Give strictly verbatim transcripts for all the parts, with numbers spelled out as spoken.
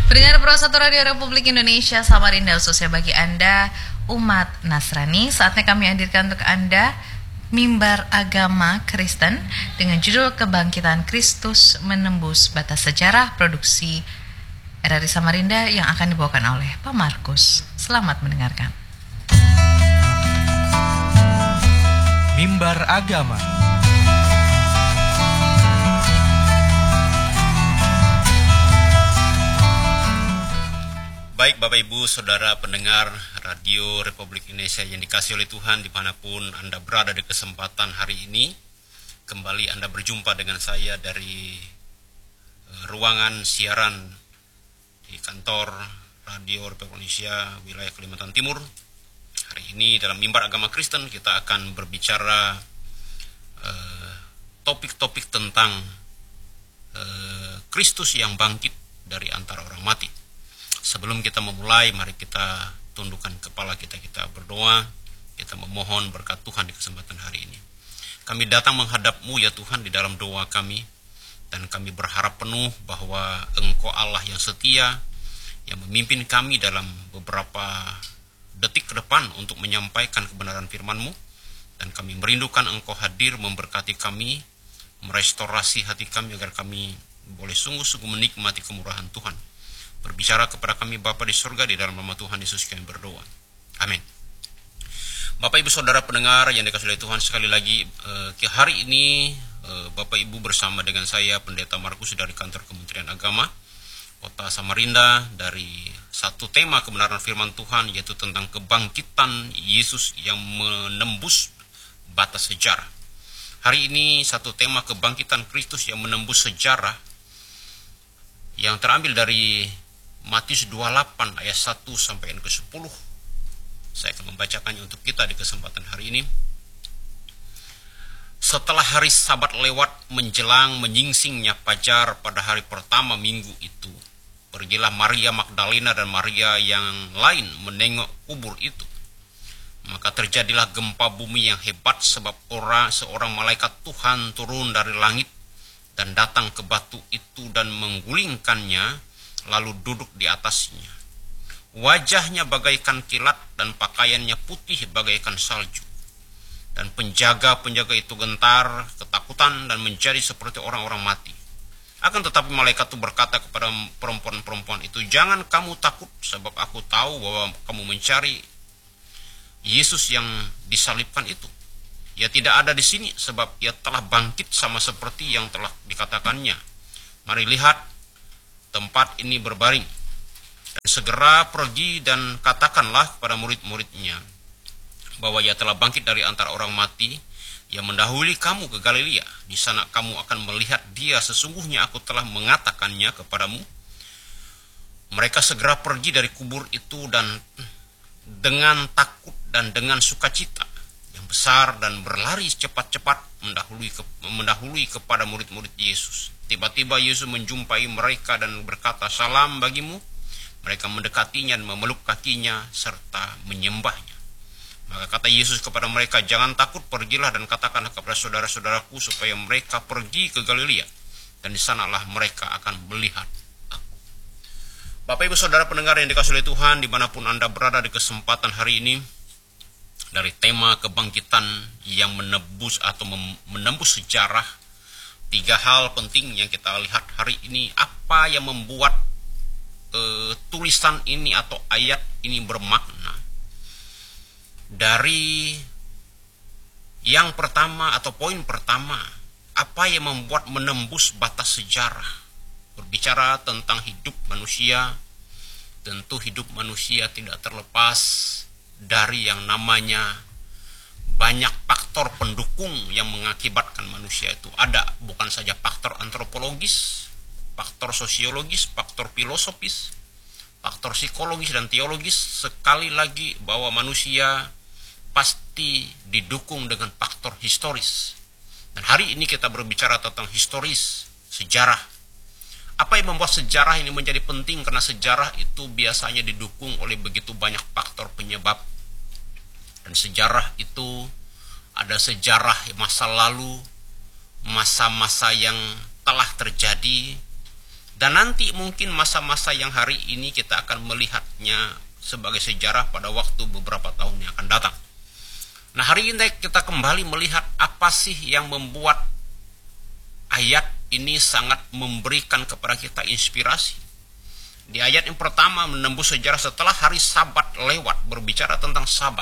Pendengar Pro satu Radio Republik Indonesia Samarinda, khususnya bagi Anda umat Nasrani, saatnya kami hadirkan untuk Anda Mimbar Agama Kristen dengan judul Kebangkitan Kristus Menembus Batas Sejarah, produksi R R I Samarinda yang akan dibawakan oleh Pak Markus. Selamat mendengarkan. Mimbar Agama. Baik Bapak Ibu Saudara pendengar Radio Republik Indonesia yang dikasihi oleh Tuhan dimanapun Anda berada di kesempatan hari ini, kembali Anda berjumpa dengan saya dari uh, ruangan siaran di kantor Radio Republik Indonesia wilayah Kalimantan Timur. Hari ini dalam Mimbar Agama Kristen kita akan berbicara uh, topik-topik tentang uh, Kristus yang bangkit dari antara orang mati. Sebelum kita memulai, mari kita tundukkan kepala kita, kita berdoa, kita memohon berkat Tuhan di kesempatan hari ini. Kami datang menghadap-Mu ya Tuhan di dalam doa kami, dan kami berharap penuh bahwa Engkau Allah yang setia, yang memimpin kami dalam beberapa detik ke depan untuk menyampaikan kebenaran firman-Mu, dan kami merindukan Engkau hadir memberkati kami, merestorasi hati kami agar kami boleh sungguh-sungguh menikmati kemurahan Tuhan. Berbicara kepada kami Bapa di surga, di dalam nama Tuhan Yesus kami berdoa. Amin. Bapak Ibu Saudara pendengar yang dikasihi oleh Tuhan, sekali lagi eh, hari ini eh, Bapak Ibu bersama dengan saya Pendeta Markus dari kantor Kementerian Agama Kota Samarinda, dari satu tema kebenaran firman Tuhan, yaitu tentang kebangkitan Yesus yang menembus batas sejarah. Hari ini satu tema kebangkitan Kristus yang menembus sejarah yang terambil dari Matius dua puluh delapan ayat satu sampai yang ke sepuluh. Saya akan membacakannya untuk kita di kesempatan hari ini. Setelah hari Sabat lewat menjelang menyingsingnya fajar pada hari pertama minggu itu, pergilah Maria Magdalena dan Maria yang lain menengok kubur itu. Maka terjadilah gempa bumi yang hebat, sebab orang seorang malaikat Tuhan turun dari langit dan datang ke batu itu dan menggulingkannya, lalu duduk di atasnya. Wajahnya bagaikan kilat dan pakaiannya putih bagaikan salju. Dan penjaga-penjaga itu gentar, ketakutan dan menjadi seperti orang-orang mati. Akan tetapi malaikat itu berkata kepada perempuan-perempuan itu, "Jangan kamu takut, sebab aku tahu bahwa kamu mencari Yesus yang disalibkan itu. Ia tidak ada di sini, sebab ia telah bangkit sama seperti yang telah dikatakannya. Mari lihat, tempat ini berbaring. Dan segera pergi dan katakanlah kepada murid-muridnya bahwa ia telah bangkit dari antara orang mati, yang mendahului kamu ke Galilea. Di sana kamu akan melihat dia, sesungguhnya aku telah mengatakannya kepadamu." Mereka segera pergi dari kubur itu dan dengan takut dan dengan sukacita yang besar, dan berlari cepat-cepat mendahului ke, mendahului kepada murid-murid Yesus. Tiba-tiba Yesus menjumpai mereka dan berkata, "Salam bagimu." Mereka mendekatinya dan memeluk kakinya serta menyembahnya. Maka kata Yesus kepada mereka, "Jangan takut, pergilah dan katakanlah kepada saudara-saudaraku supaya mereka pergi ke Galilea, dan di sanalah mereka akan melihat aku." Bapak Ibu Saudara pendengar yang dikasihi oleh Tuhan, dimanapun Anda berada di kesempatan hari ini, dari tema kebangkitan yang menebus atau menembus sejarah, tiga hal penting yang kita lihat hari ini. Apa yang membuat uh, tulisan ini atau ayat ini bermakna? Dari yang pertama atau poin pertama, apa yang membuat menembus batas sejarah? Berbicara tentang hidup manusia, tentu hidup manusia tidak terlepas dari yang namanya banyak faktor pendukung yang mengakibatkan manusia itu ada. Bukan saja faktor antropologis, faktor sosiologis, faktor filosofis, faktor psikologis dan teologis. Sekali lagi bahwa manusia pasti didukung dengan faktor historis. Dan hari ini kita berbicara tentang historis, sejarah. Apa yang membuat sejarah ini menjadi penting? Karena sejarah itu biasanya didukung oleh begitu banyak faktor penyebab. Dan sejarah itu ada sejarah masa lalu, masa-masa yang telah terjadi, Dan nanti mungkin masa-masa yang hari ini kita akan melihatnya sebagai sejarah pada waktu beberapa tahun yang akan datang. Nah, hari ini kita kembali melihat apa sih yang membuat ayat ini sangat memberikan kepada kita inspirasi. Di ayat yang pertama menembus sejarah setelah hari Sabat lewat, berbicara tentang Sabat.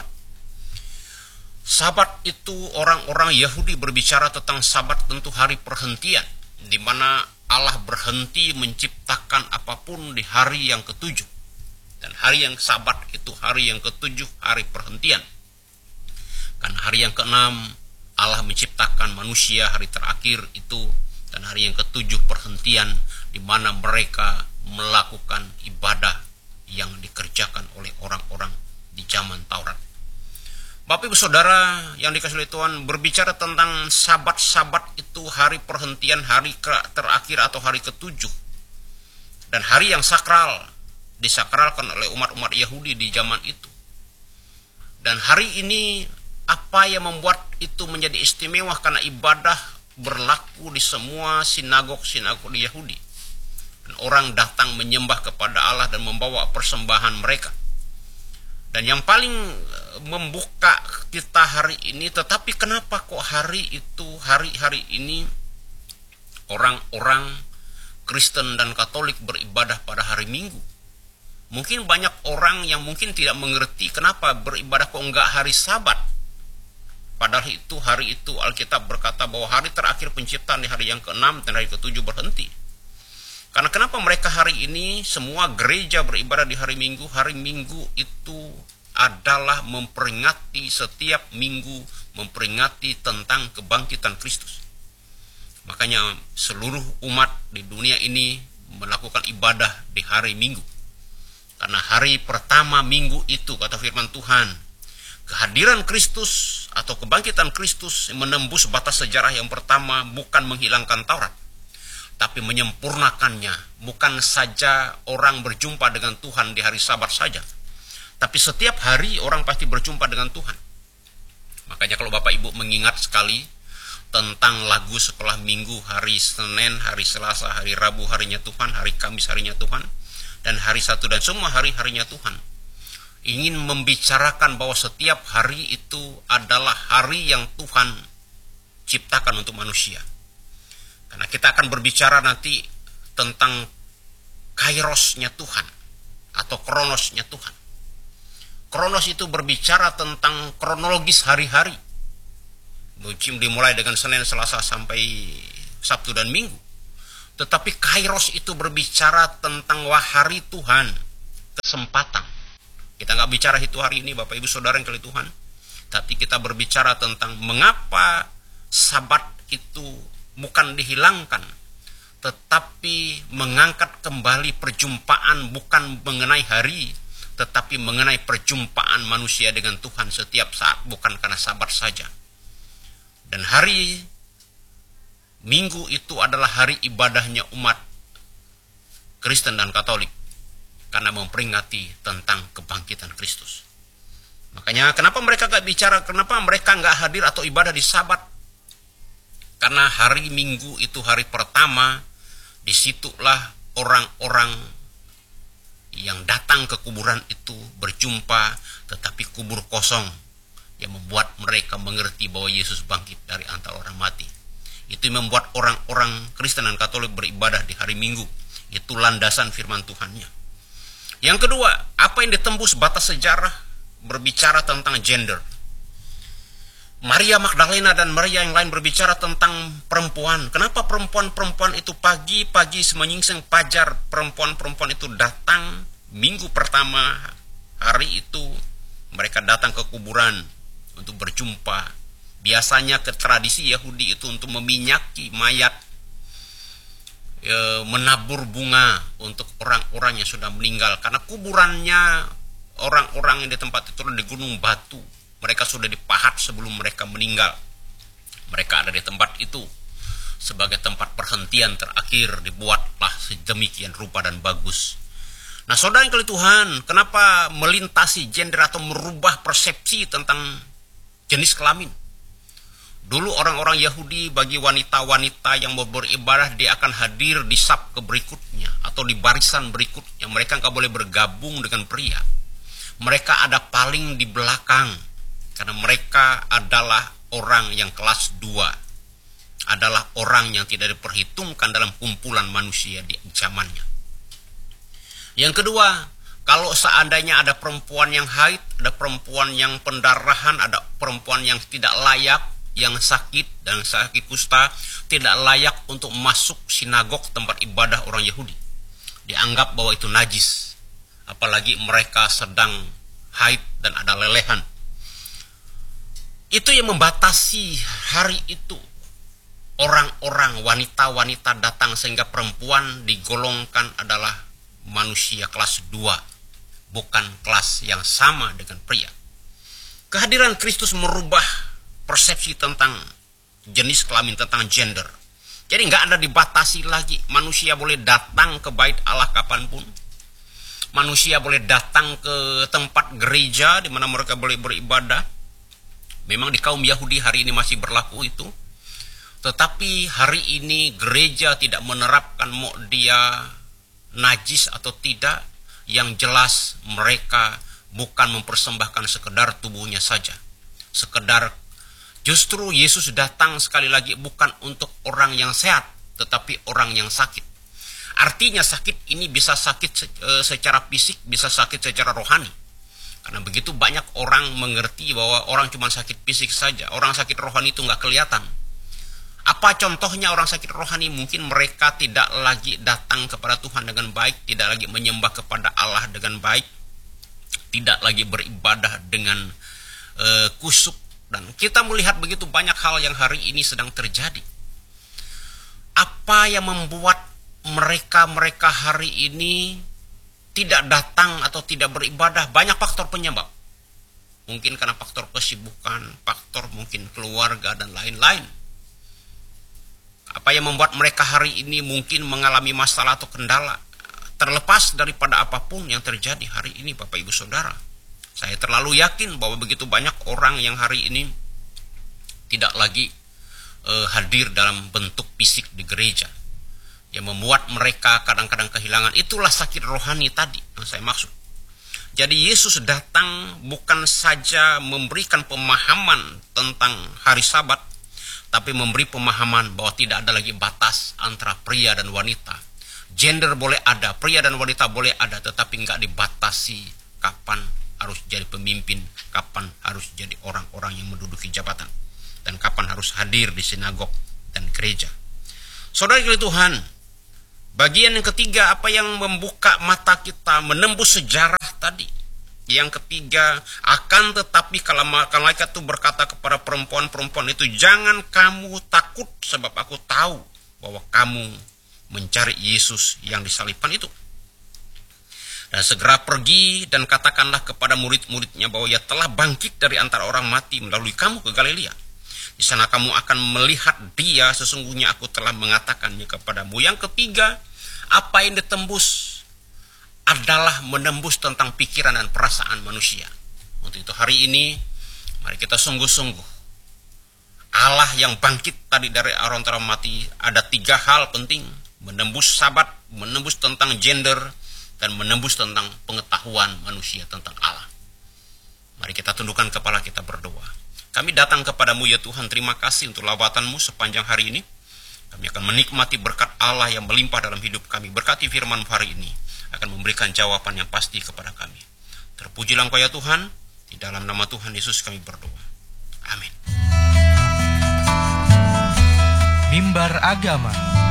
Sabat itu orang-orang Yahudi berbicara tentang Sabat, tentu hari perhentian, di mana Allah berhenti menciptakan apapun di hari yang ketujuh. Dan hari yang Sabat itu hari yang ketujuh, hari perhentian. Karena hari yang keenam Allah menciptakan manusia, hari terakhir itu, dan hari yang ketujuh perhentian, di mana mereka melakukan ibadah yang dikerjakan oleh orang-orang di zaman Taurat. Bapak Ibu Saudara yang dikasihi oleh Tuhan, berbicara tentang Sabat-Sabat itu hari perhentian, hari terakhir atau hari ketujuh. Dan hari yang sakral, disakralkan oleh umat-umat Yahudi di zaman itu. Dan hari ini apa yang membuat itu menjadi istimewa? Karena ibadah berlaku di semua sinagog-sinagog di Yahudi. Dan orang datang menyembah kepada Allah dan membawa persembahan mereka. Dan yang paling membuka kita hari ini, tetapi kenapa kok hari itu, hari-hari ini orang-orang Kristen dan Katolik beribadah pada hari Minggu? Mungkin banyak orang yang mungkin tidak mengerti kenapa beribadah kok enggak hari Sabat. Padahal itu hari itu Alkitab berkata bahwa hari terakhir penciptaan di hari yang keenam dan hari ketujuh berhenti. Karena kenapa mereka hari ini semua gereja beribadah di hari Minggu? Hari Minggu itu adalah memperingati setiap minggu, memperingati tentang kebangkitan Kristus. Makanya seluruh umat di dunia ini melakukan ibadah di hari Minggu. Karena hari pertama minggu itu, kata firman Tuhan, kehadiran Kristus atau kebangkitan Kristus menembus batas sejarah yang pertama, bukan menghilangkan Taurat, tapi menyempurnakannya. Bukan saja orang berjumpa dengan Tuhan di hari Sabat saja, tapi setiap hari orang pasti berjumpa dengan Tuhan. Makanya kalau Bapak Ibu mengingat sekali tentang lagu sekolah minggu, hari Senin, hari Selasa, hari Rabu harinya Tuhan, hari Kamis harinya Tuhan, dan hari Sabtu dan semua hari-harinya Tuhan, ingin membicarakan bahwa setiap hari itu adalah hari yang Tuhan ciptakan untuk manusia. Karena kita akan berbicara nanti tentang kairosnya Tuhan atau kronosnya Tuhan. Kronos itu berbicara tentang kronologis hari-hari. Musim dimulai dengan Senin, Selasa sampai Sabtu dan Minggu. Tetapi kairos itu berbicara tentang wah hari Tuhan, kesempatan. Kita nggak bicara itu hari ini Bapak Ibu Saudara yang dikasihi Tuhan, tapi kita berbicara tentang mengapa Sabat itu bukan dihilangkan, tetapi mengangkat kembali perjumpaan, bukan mengenai hari, tetapi mengenai perjumpaan manusia dengan Tuhan setiap saat, bukan karena Sabat saja. Dan hari Minggu itu adalah hari ibadahnya umat Kristen dan Katolik, karena memperingati tentang kebangkitan Kristus. Makanya kenapa mereka gak bicara, kenapa mereka gak hadir atau ibadah di Sabat? Karena hari Minggu itu hari pertama, disitulah orang-orang yang datang ke kuburan itu berjumpa, tetapi kubur kosong, yang membuat mereka mengerti bahwa Yesus bangkit dari antara orang mati. Itu yang membuat orang-orang Kristen dan Katolik beribadah di hari Minggu. Itu landasan firman Tuhannya. Yang kedua, apa yang ditembus batas sejarah? Berbicara tentang gender. Maria Magdalena dan Maria yang lain berbicara tentang perempuan. Kenapa perempuan-perempuan itu pagi-pagi menyingsing fajar, perempuan-perempuan itu datang minggu pertama hari itu, mereka datang ke kuburan untuk berjumpa. Biasanya ke tradisi Yahudi itu untuk meminyaki mayat, e, menabur bunga untuk orang-orang yang sudah meninggal. Karena kuburannya orang-orang yang di tempat itu di Gunung Batu, mereka sudah dipahat sebelum mereka meninggal. Mereka ada di tempat itu sebagai tempat perhentian terakhir, dibuatlah sedemikian rupa dan bagus. Nah, saudara yang dikasihi Tuhan, kenapa melintasi gender atau merubah persepsi tentang jenis kelamin? Dulu orang-orang Yahudi bagi wanita-wanita yang mau beribadah, dia akan hadir di saf berikutnya atau di barisan berikutnya. Mereka nggak boleh bergabung dengan pria. Mereka ada paling di belakang karena mereka adalah orang yang kelas dua, adalah orang yang tidak diperhitungkan dalam kumpulan manusia di zamannya. Yang kedua, kalau seandainya ada perempuan yang haid, ada perempuan yang pendarahan, ada perempuan yang tidak layak, yang sakit dan sakit kusta, tidak layak untuk masuk sinagog tempat ibadah orang Yahudi. Dianggap bahwa itu najis, apalagi mereka sedang haid dan ada lelehan. Itu yang membatasi hari itu. Orang-orang, wanita-wanita datang sehingga perempuan digolongkan adalah manusia kelas dua, bukan kelas yang sama dengan pria. Kehadiran Kristus merubah persepsi tentang jenis kelamin, tentang gender. Jadi nggak ada dibatasi lagi. Manusia boleh datang ke bait Allah kapanpun. Manusia boleh datang ke tempat gereja di mana mereka boleh beribadah. Memang di kaum Yahudi hari ini masih berlaku itu. Tetapi hari ini gereja tidak menerapkan mau dia najis atau tidak. Yang jelas mereka bukan mempersembahkan sekedar tubuhnya saja. Sekedar, justru Yesus datang sekali lagi bukan untuk orang yang sehat, tetapi orang yang sakit. Artinya sakit ini bisa sakit secara fisik, bisa sakit secara rohani. Karena begitu banyak orang mengerti bahwa orang cuma sakit fisik saja. Orang sakit rohani itu nggak kelihatan. Apa contohnya orang sakit rohani? Mungkin mereka tidak lagi datang kepada Tuhan dengan baik, tidak lagi menyembah kepada Allah dengan baik, tidak lagi beribadah dengan uh, kusuk. Dan kita melihat begitu banyak hal yang hari ini sedang terjadi. Apa yang membuat mereka-mereka hari ini tidak datang atau tidak beribadah? Banyak faktor penyebab. Mungkin karena faktor kesibukan, faktor mungkin keluarga dan lain-lain. Apa yang membuat mereka hari ini mungkin mengalami masalah atau kendala? Terlepas daripada apapun yang terjadi hari ini, Bapak Ibu Saudara, saya terlalu yakin bahwa begitu banyak orang yang hari ini tidak lagi eh, hadir dalam bentuk fisik di gereja. Yang membuat mereka kadang-kadang kehilangan, itulah sakit rohani tadi yang saya maksud. Jadi Yesus datang bukan saja memberikan pemahaman tentang hari Sabat, tapi memberi pemahaman bahwa tidak ada lagi batas antara pria dan wanita. Gender boleh ada, pria dan wanita boleh ada, tetapi nggak dibatasi kapan harus jadi pemimpin, kapan harus jadi orang-orang yang menduduki jabatan, dan kapan harus hadir di sinagog dan gereja. Saudara Tuhan, bagian yang ketiga, apa yang membuka mata kita menembus sejarah tadi. Yang ketiga, akan tetapi kalau malaikat itu berkata kepada perempuan-perempuan itu, jangan kamu takut sebab aku tahu bahwa kamu mencari Yesus yang disalibkan itu. Dan segera pergi dan katakanlah kepada murid-muridnya bahwa ia telah bangkit dari antara orang mati melalui kamu ke Galilea. Di sana kamu akan melihat dia, sesungguhnya aku telah mengatakannya kepadamu. Yang ketiga, apa yang ditembus adalah menembus tentang pikiran dan perasaan manusia. Untuk itu hari ini, mari kita sungguh-sungguh. Allah yang bangkit tadi dari antara orang mati, ada tiga hal penting. Menembus Sabat, menembus tentang gender, dan menembus tentang pengetahuan manusia tentang Allah. Mari kita tundukkan kepala kita berdoa. Kami datang kepadamu ya Tuhan, terima kasih untuk lawatanmu sepanjang hari ini. Kami akan menikmati berkat Allah yang melimpah dalam hidup kami. Berkati firman hari ini akan memberikan jawaban yang pasti kepada kami. Terpujilah Engkau ya Tuhan, di dalam nama Tuhan Yesus kami berdoa. Amin. Mimbar Agama.